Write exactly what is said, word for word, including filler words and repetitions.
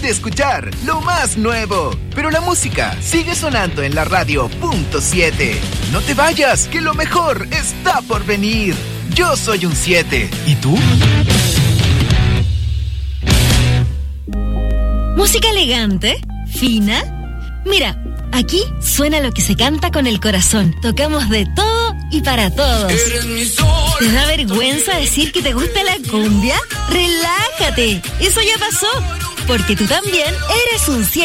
de escuchar lo más nuevo. Pero la música sigue sonando en la radio punto siete. No te vayas, que lo mejor está por venir. Yo soy un siete. ¿Y tú? ¿Música elegante? ¿Fina? Mira, aquí suena lo que se canta con el corazón. Tocamos de todo y para todos. ¿Te da vergüenza decir que te gusta la cumbia? ¡Relájate! Eso ya pasó, porque tú también eres un siete.